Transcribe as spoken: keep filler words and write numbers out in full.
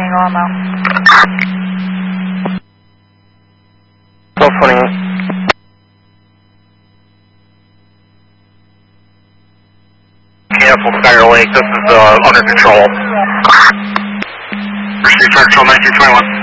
Tango M L. twelve twenty-eight. Careful, Skyler Lake, this is uh, under control. Return control nineteen twenty-one.